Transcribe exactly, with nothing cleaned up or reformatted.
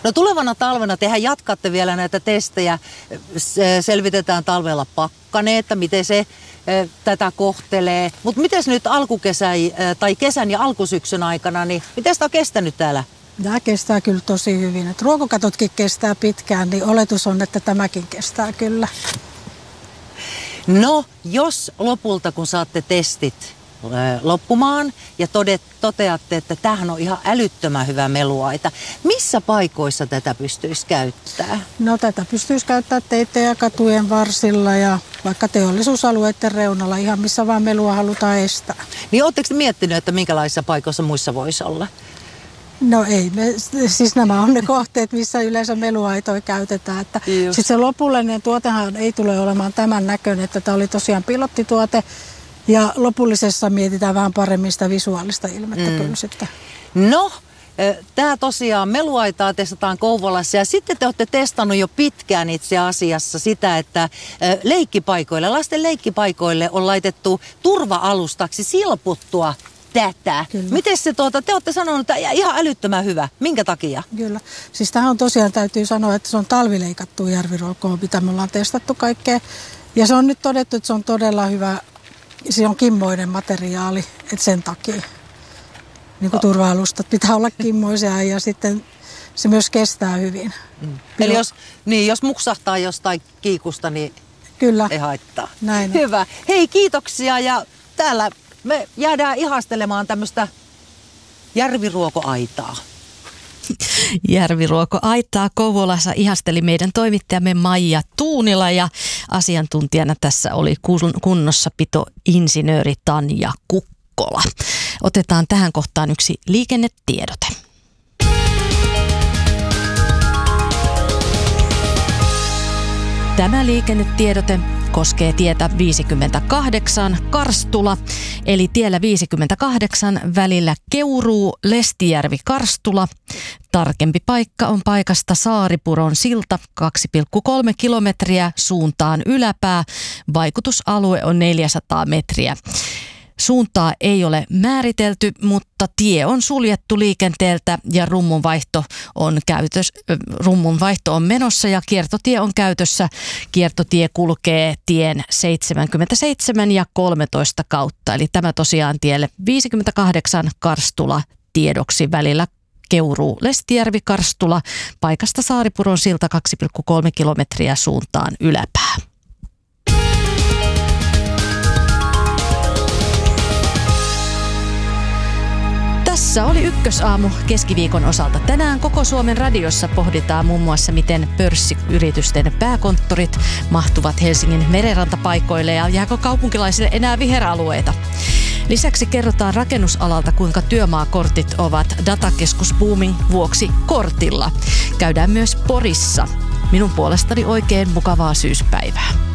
No tulevana talvena tehän jatkatte vielä näitä testejä. Selvitetään talvella pakkaneet, miten se tätä kohtelee. Mutta miten nyt alkukesän tai kesän ja alkusyksyn aikana, niin miten sitä on kestänyt täällä? Tämä kestää kyllä tosi hyvin. Et ruokokatotkin kestää pitkään, niin oletus on, että tämäkin kestää kyllä. No, jos lopulta kun saatte testit loppumaan ja todet, toteatte, että tämähän on ihan älyttömän hyvä meluaita. Missä paikoissa tätä pystyisi käyttää? No tätä pystyisi käyttää teiden ja katujen varsilla ja vaikka teollisuusalueiden reunalla, ihan missä vaan melua halutaan estää. Niin ootteko te miettinyt, että minkälaisissa paikoissa muissa voisi olla? No ei, me, siis nämä on ne kohteet, missä yleensä meluaitoja käytetään. Sitten se lopullinen tuotehan ei tule olemaan tämän näköinen, että tämä oli tosiaan pilottituote. Ja lopullisessa mietitään vähän paremmin sitä visuaalista ilmettä mm. kyllä sitten. No, tämä tosiaan meluaitaa testataan Kouvolassa ja sitten te olette testannut jo pitkään itse asiassa sitä, että leikkipaikoille, lasten leikkipaikoille on laitettu turva-alustaksi silputtua tätä. Kyllä. Miten se tuota, te olette sanonut, että ihan älyttömän hyvä. Minkä takia? Kyllä. Siis tähän on tosiaan täytyy sanoa, että se on talvileikattu järviruokoa, mitä me ollaan testattu kaikkea. Ja se on nyt todettu, että se on todella hyvä. Se on kimmoinen materiaali, että sen takia niin kuin turva-alustat pitää olla kimmoisia ja sitten se myös kestää hyvin. Mm. Eli jos, niin, jos muksahtaa jostain kiikusta, niin kyllä. Ei haittaa. Näin. Hyvä. Hei, kiitoksia ja täällä me jäädään ihastelemaan tämmöistä järviruokoaitaa. Järviruokoaitaa Kouvolassa ihasteli meidän toimittajamme Maija Tuunila ja asiantuntijana tässä oli kunnossapitoinsinööri Tanja Kukkola. Otetaan tähän kohtaan yksi liikennetiedote. Tämä liikennetiedote koskee tietä viisikymmentäkahdeksan Karstula, eli tiellä viisikymmentäkahdeksan välillä Keuruu, Lestijärvi, Karstula. Tarkempi paikka on paikasta Saaripuron silta kaksi pilkku kolme kilometriä suuntaan yläpää. Vaikutusalue on neljäsataa metriä. Suuntaa ei ole määritelty, mutta tie on suljettu liikenteeltä ja rummunvaihto on, käytös, rummunvaihto on menossa ja kiertotie on käytössä. Kiertotie kulkee tien seitsemänkymmentäseitsemän ja kolmetoista kautta. Eli tämä tosiaan tielle viisikymmentäkahdeksan Karstula tiedoksi välillä Keuruu, Lestijärvi, Karstula. Paikasta Saaripuron silta kaksi pilkku kolme kilometriä suuntaan yläpää. Tässä oli Ykkösaamu keskiviikon osalta. Tänään koko Suomen radiossa pohditaan muun muassa, miten pörssiyritysten pääkonttorit mahtuvat Helsingin merenrantapaikoille ja jääkö kaupunkilaisille enää viheralueita. Lisäksi kerrotaan rakennusalalta, kuinka työmaakortit ovat datakeskusbuumin vuoksi kortilla. Käydään myös Porissa. Minun puolestani oikein mukavaa syyspäivää.